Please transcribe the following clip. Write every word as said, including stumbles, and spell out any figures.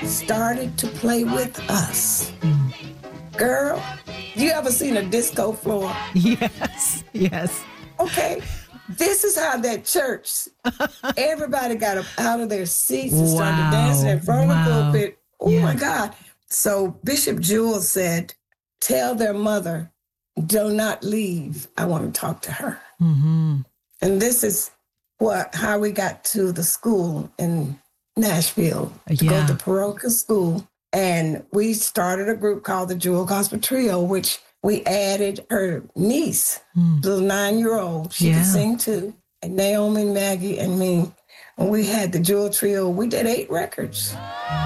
started to play with us. Girl, you ever seen a disco floor? Yes, yes. Okay, this is how that church, everybody got up out of their seats and started Wow, dancing in front wow. of the pulpit. Oh Yeah. my God. So Bishop Jewell said, tell their mother, do not leave. I want to talk to her. Mm-hmm. And this is what how we got to the school in Nashville to Yeah. go to parochial school. And we started a group called the Jewel Gospel Trio, which we added her niece, Mm. little nine-year-old. She Yeah. could sing too. And Naomi, Maggie, and me. And we had the Jewel Trio. We did eight records.